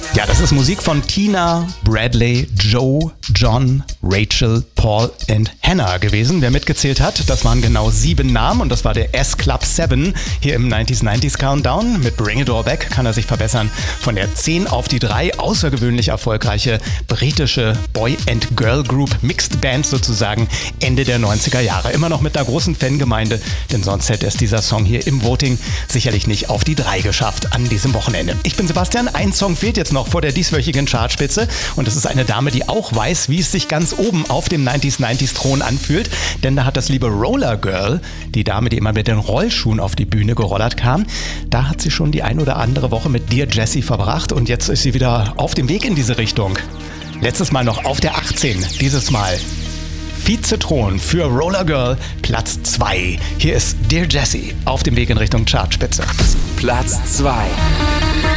Ja, das ist Musik von Tina, Bradley, Joe, John, Rachel, Paul und Hannah gewesen. Wer mitgezählt hat, das waren genau 7 Namen und das war der S-Club 7 hier im 90s Countdown. Mit Bring It All Back kann er sich verbessern von der 10 auf die 3. Außergewöhnlich erfolgreiche britische Boy-and-Girl-Group, Mixed Band sozusagen, Ende der 90er Jahre. Immer noch mit einer großen Fangemeinde, denn sonst hätte es dieser Song hier im Voting sicherlich nicht auf die 3 geschafft an diesem Wochenende. Ich bin Sebastian, ein Song fehlt jetzt noch vor der dieswöchigen Chartspitze und es ist eine Dame, die auch weiß, wie es sich ganz oben auf dem 90s Thron anfühlt, denn da hat das liebe Roller Girl, die Dame, die immer mit den Rollschuhen auf die Bühne gerollert kam, da hat sie schon die ein oder andere Woche mit Dear Jessie verbracht und jetzt ist sie wieder auf dem Weg in diese Richtung. Letztes Mal noch auf der 18, dieses Mal Vize-Thron für Roller Girl, Platz 2. Hier ist Dear Jessie auf dem Weg in Richtung Chartspitze. Platz 2.